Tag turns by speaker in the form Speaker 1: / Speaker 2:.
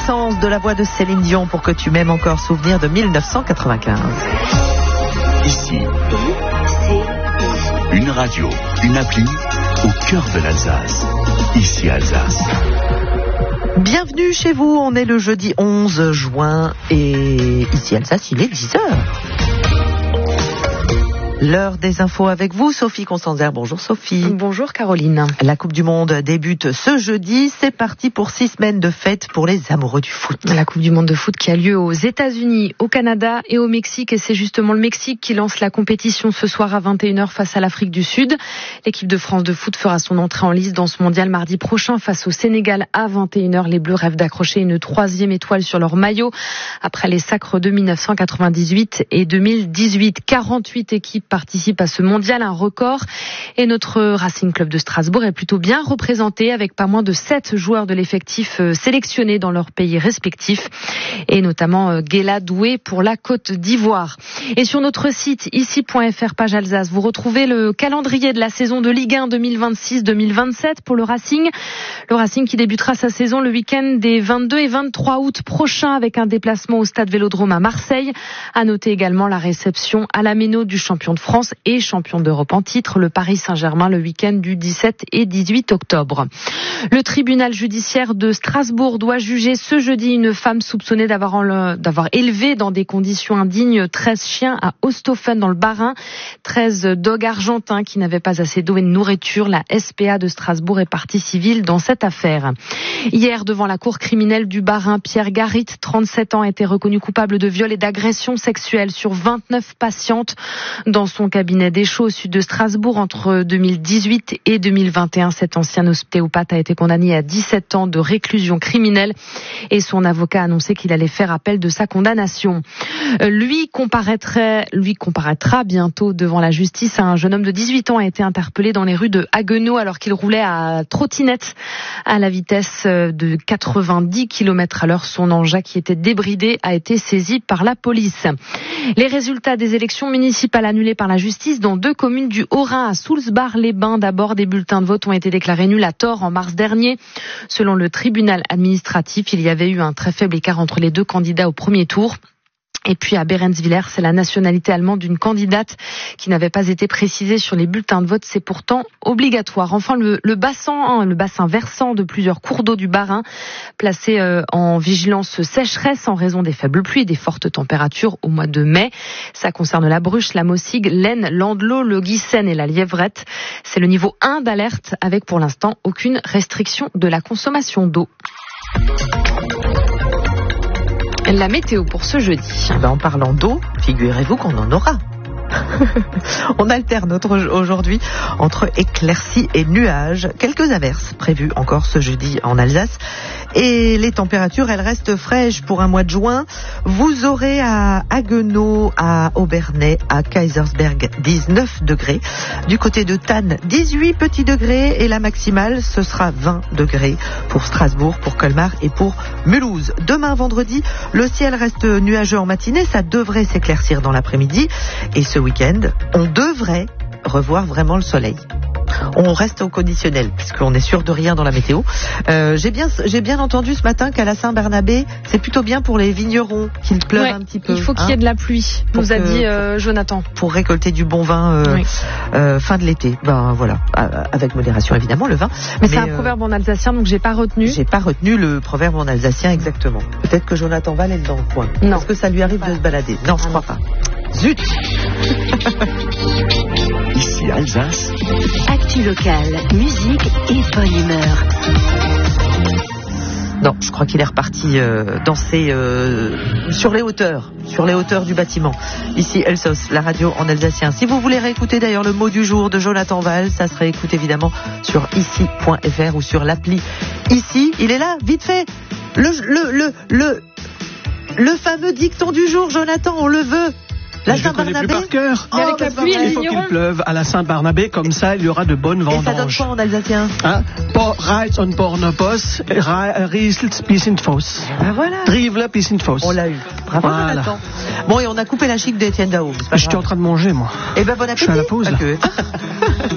Speaker 1: Renaissance de la voix de Céline Dion pour que tu m'aimes encore, souvenir de 1995.
Speaker 2: Ici, une radio, une appli au cœur de l'Alsace. Ici Alsace.
Speaker 1: Bienvenue chez vous, on est le jeudi 11 juin et ici Alsace, il est 10h. L'heure des infos avec vous, Sophie Constanzer. Bonjour Sophie.
Speaker 3: Bonjour Caroline.
Speaker 1: La Coupe du Monde débute ce jeudi. C'est parti pour 6 semaines de fête pour les amoureux du foot.
Speaker 3: La Coupe du Monde de foot qui a lieu aux États-Unis, au Canada et au Mexique. Et c'est justement le Mexique qui lance la compétition ce soir à 21h face à l'Afrique du Sud. L'équipe de France de foot fera son entrée en lice dans ce mondial mardi prochain face au Sénégal à 21h. Les Bleus rêvent d'accrocher une 3e étoile sur leur maillot après les sacres de 1998 et 2018. 48 équipes participent à ce mondial, un record. Et notre Racing Club de Strasbourg est plutôt bien représenté avec pas moins de 7 joueurs de l'effectif sélectionnés dans leurs pays respectifs. Et notamment Guéla Doué pour la Côte d'Ivoire. Et sur notre site ici.fr page Alsace, vous retrouvez le calendrier de la saison de Ligue 1 2026-2027 pour le Racing. Le Racing qui débutera sa saison le week-end des 22 et 23 août prochains avec un déplacement au stade Vélodrome à Marseille. À noter également la réception à la Méno du champion de France et champion d'Europe en titre, le Paris Saint-Germain, le week-end du 17 et 18 octobre. Le tribunal judiciaire de Strasbourg doit juger ce jeudi une femme soupçonnée d'avoir élevé dans des conditions indignes 13 chiens à Osthofen dans le Bas-Rhin. 13 dogs argentins qui n'avaient pas assez d'eau et de nourriture. La SPA de Strasbourg est partie civile dans cette affaire. Hier, devant la cour criminelle du Bas-Rhin, Pierre Garit, 37 ans, a été reconnu coupable de viol et d'agression sexuelle sur 29 patientes dans son cabinet d'Échaud au sud de Strasbourg entre 2018 et 2021. Cet ancien ostéopathe a été condamné à 17 ans de réclusion criminelle et son avocat a annoncé qu'il allait faire appel de sa condamnation. Lui comparaîtra bientôt devant la justice. Un jeune homme de 18 ans a été interpellé dans les rues de Haguenau alors qu'il roulait à trottinette à la vitesse de 90 km/h. Son engin qui était débridé a été saisi par la police. Les résultats des élections municipales annulées par la justice dans 2 communes du Haut-Rhin à Soulsbar-les-Bains. D'abord, des bulletins de vote ont été déclarés nuls à tort en mars dernier. Selon le tribunal administratif, il y avait eu un très faible écart entre les 2 candidats au premier tour. Et puis à Berenswiller, c'est la nationalité allemande d'une candidate qui n'avait pas été précisée sur les bulletins de vote. C'est pourtant obligatoire. Enfin, le bassin versant de plusieurs cours d'eau du Bas-Rhin, placé en vigilance sécheresse en raison des faibles pluies et des fortes températures au mois de mai. Ça concerne la Bruche, la Mossig, l'Aisne, l'Andelot, le Guissen et la Lièvrette. C'est le niveau 1 d'alerte avec pour l'instant aucune restriction de la consommation d'eau. La météo pour ce jeudi.
Speaker 1: En parlant d'eau, figurez-vous qu'on en aura. On alterne aujourd'hui entre éclaircies et nuages. Quelques averses prévues encore ce jeudi en Alsace. Et les températures, elles restent fraîches pour un mois de juin. Vous aurez à Haguenau, à Obernai, à Kaisersberg 19 degrés. Du côté de Thann, 18 petits degrés. Et la maximale, ce sera 20 degrés pour Strasbourg, pour Colmar et pour Mulhouse. Demain, vendredi, le ciel reste nuageux en matinée. Ça devrait s'éclaircir dans l'après-midi. Et ce week-end, on devrait revoir vraiment le soleil. On reste au conditionnel, puisqu'on est sûr de rien dans la météo. J'ai bien entendu ce matin qu'à la Saint-Bernabé, c'est plutôt bien pour les vignerons qu'il pleuve un petit peu.
Speaker 3: Il faut qu'il y ait de la pluie, nous a dit Jonathan.
Speaker 1: Pour récolter du bon vin fin de l'été. Voilà, avec modération évidemment, le vin.
Speaker 3: Mais c'est un proverbe en alsacien, donc j'ai pas retenu.
Speaker 1: J'ai pas retenu le proverbe en alsacien exactement. Peut-être que Jonathan Val est dans le coin.
Speaker 3: Non.
Speaker 1: Est-ce que ça lui arrive de se balader? Non, je crois pas. Zut.
Speaker 2: Ici Alsace.
Speaker 4: Actu locale, musique et bonne humeur.
Speaker 1: Non, je crois qu'il est reparti danser sur les hauteurs du bâtiment. Ici Elsos, la radio en alsacien. Si vous voulez réécouter d'ailleurs le mot du jour de Jonathan Val, ça se réécoute évidemment sur ici.fr ou sur l'appli Ici. Il est là, vite fait. Le fameux dicton du jour, Jonathan, on le veut. La Saint-Barnabé.
Speaker 3: Avec la pluie,
Speaker 5: il faut qu'il pleuve à la Saint-Barnabé, comme ça il y aura de bonnes vendanges.
Speaker 1: Et ça donne quoi en alsacien?
Speaker 5: Reits und Bornopos, Rieselt bis in Foss.
Speaker 1: Voilà.
Speaker 5: Drivle bis in Foss.
Speaker 1: On l'a eu. Bravo,
Speaker 5: voilà.
Speaker 1: Jonathan. Bon, et on a coupé la chic d'Étienne Daho.
Speaker 5: J'étais en train de manger, moi.
Speaker 1: Et bon appétit.
Speaker 5: Je suis à la pause.